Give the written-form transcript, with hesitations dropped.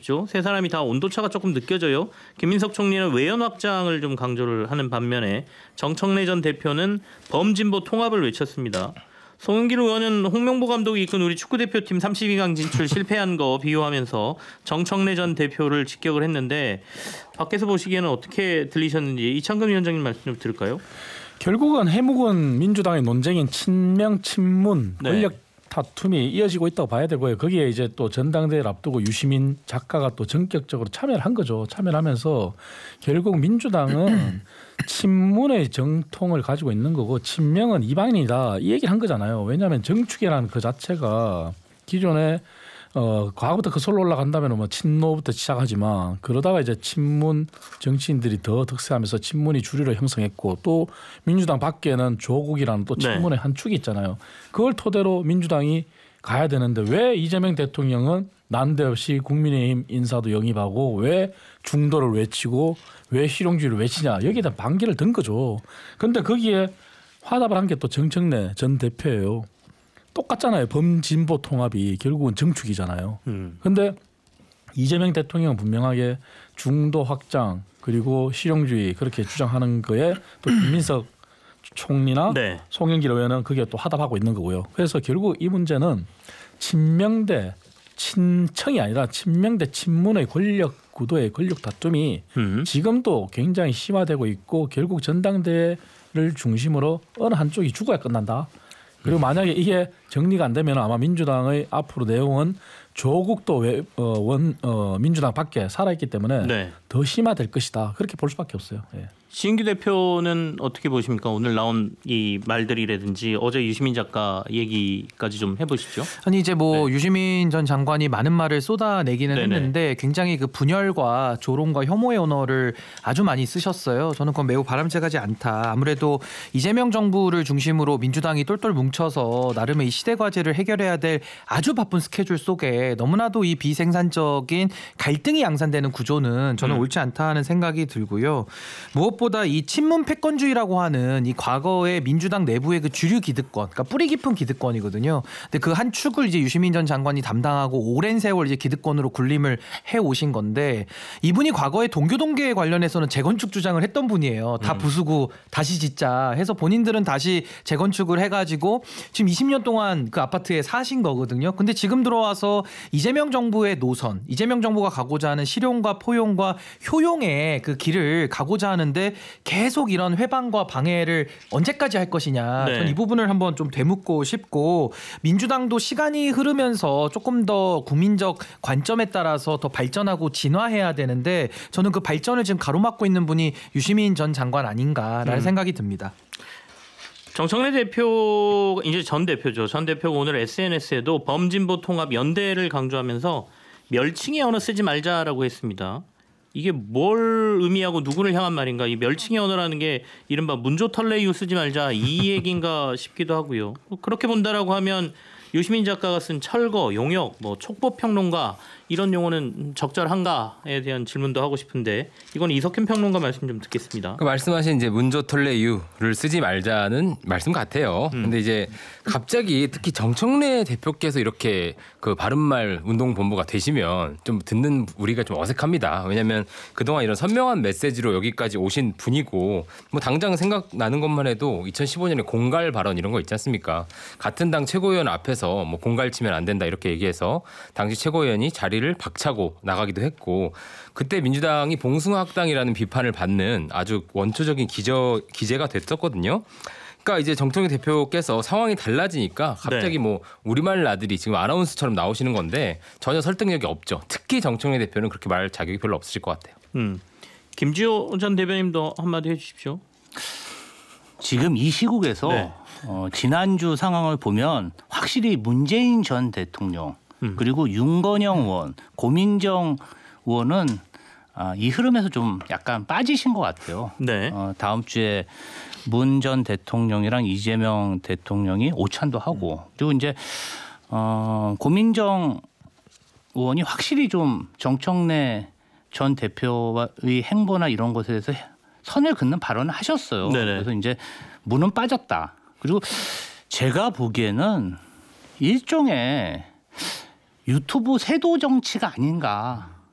싶죠. 세 사람이 다 온도차가 조금 느껴져요. 김민석 총리는 외연 확장을 좀 강조를 하는 반면에 정청래 전 대표는 범진보 통합을 외쳤습니다. 송영길 의원은 홍명보 감독이 이끈 우리 축구대표팀 32강 진출 실패한 거 비유하면서 정청래 전 대표를 직격을 했는데 밖에서 보시기에는 어떻게 들리셨는지 이창금 위원장님 말씀 좀 들을까요? 결국은 해묵은 민주당의 논쟁인 친명 친문 권력 다툼이 이어지고 있다고 봐야 되고요. 거기에 이제 또 전당대회를 앞두고 유시민 작가가 또 전격적으로 참여를 한 거죠. 참여를 하면서 결국 민주당은 친문의 정통을 가지고 있는 거고 친명은 이방인이다 이 얘기를 한 거잖아요. 왜냐하면 정축이라는 그 자체가 기존에 과거부터 그 솔로 올라간다면 뭐 친노부터 시작하지만 그러다가 이제 친문 정치인들이 더 득세하면서 친문이 주류를 형성했고 또 민주당 밖에는 조국이라는 또 친문의 한 축이 있잖아요. 그걸 토대로 민주당이 가야 되는데 왜 이재명 대통령은 난데없이 국민의힘 인사도 영입하고 왜 중도를 외치고 왜 실용주의를 외치냐 여기에다 반기를 든 거죠. 그런데 거기에 화답을 한 게 또 정청래 전 대표예요. 똑같잖아요. 범진보 통합이 결국은 정축이잖아요. 그런데 이재명 대통령은 분명하게 중도 확장 그리고 실용주의 그렇게 주장하는 거에 또 김민석 총리나 송영길 의원은 그게 또 화답하고 있는 거고요. 그래서 결국 이 문제는 친명 대 친청이 아니라 친명 대 친문의 권력 구도의 권력 다툼이 지금도 굉장히 심화되고 있고 결국 전당대회를 중심으로 어느 한쪽이 죽어야 끝난다. 그리고 만약에 이게 정리가 안 되면 아마 민주당의 앞으로 내용은 조국도 민주당 밖에 살아있기 때문에 더 심화될 것이다. 그렇게 볼 수밖에 없어요. 예. 신규 대표는 어떻게 보십니까? 오늘 나온 이 말들이라든지 어제 유시민 작가 얘기까지 좀 해보시죠. 아니 이제 뭐 유시민 전 장관이 많은 말을 쏟아내기는 했는데 굉장히 그 분열과 조롱과 혐오의 언어를 아주 많이 쓰셨어요. 저는 그건 매우 바람직하지 않다. 아무래도 이재명 정부를 중심으로 민주당이 똘똘 뭉쳐서 나름의 이 시대 과제를 해결해야 될 아주 바쁜 스케줄 속에 너무나도 이 비생산적인 갈등이 양산되는 구조는 저는 옳지 않다 하는 생각이 들고요. 무엇보다 이 친문 패권주의라고 하는 이 과거의 민주당 내부의 그 주류 기득권, 그러니까 뿌리 깊은 기득권이거든요. 근데 그 한 축을 이제 유시민 전 장관이 담당하고 오랜 세월 이제 기득권으로 군림을 해 오신 건데 이분이 과거에 동교동계에 관련해서는 재건축 주장을 했던 분이에요. 다 부수고 다시 짓자 해서 본인들은 다시 재건축을 해가지고 지금 20년 동안 그 아파트에 사신 거거든요. 근데 지금 들어와서 이재명 정부의 노선, 이재명 정부가 가고자 하는 실용과 포용과 효용의 그 길을 가고자 하는데 계속 이런 회방과 방해를 언제까지 할 것이냐. 전 이 부분을 한번 좀 되묻고 싶고 민주당도 시간이 흐르면서 조금 더 국민적 관점에 따라서 더 발전하고 진화해야 되는데 저는 그 발전을 지금 가로막고 있는 분이 유시민 전 장관 아닌가라는 생각이 듭니다. 정청래 대표 이제 전 대표죠. 전 대표가 오늘 SNS에도 범진보 통합 연대를 강조하면서 멸칭의 언어 쓰지 말자라고 했습니다. 이게 뭘 의미하고 누구를 향한 말인가? 이 멸칭의 언어라는 게 이른바 문조털레유 쓰지 말자 이 얘기인가 싶기도 하고요. 그렇게 본다라고 하면 유시민 작가가 쓴 철거, 용역, 뭐 촉법평론가 이런 용어는 적절한가에 대한 질문도 하고 싶은데 이건 이석현 평론가 말씀 좀 듣겠습니다. 그 말씀하신 이제 문조털레유를 쓰지 말자는 말씀 같아요. 근데 이제 갑자기 특히 정청래 대표께서 이렇게 그 바른말 운동본부가 되시면 좀 듣는 우리가 좀 어색합니다. 왜냐하면 그동안 이런 선명한 메시지로 여기까지 오신 분이고 뭐 당장 생각나는 것만 해도 2015년에 공갈 발언 이런 거 있지 않습니까? 같은 당 최고위원 앞에서 뭐 공갈 치면 안 된다 이렇게 얘기해서 당시 최고위원이 자리를 박차고 나가기도 했고 그때 민주당이 봉숭아학당이라는 비판을 받는 아주 원초적인 기재가 됐었거든요. 그러니까 이제 정청래 대표께서 상황이 달라지니까 갑자기 뭐 우리말 나들이 지금 아나운서처럼 나오시는 건데 전혀 설득력이 없죠. 특히 정청래 대표는 그렇게 말 자격이 별로 없으실 것 같아요. 김지호 전 대변인도 한마디 해주십시오. 지금 이 시국에서 지난주 상황을 보면 확실히 문재인 전 대통령 그리고 윤건영 의원, 고민정 의원은 이 흐름에서 좀 약간 빠지신 것 같아요. 다음 주에 문 전 대통령이랑 이재명 대통령이 오찬도 하고 그리고 이제 고민정 의원이 확실히 좀 정청래 전 대표의 행보나 이런 것에 대해서 선을 긋는 발언을 하셨어요. 그래서 이제 문은 빠졌다. 그리고 제가 보기에는 일종의 유튜브 세도 정치가 아닌가.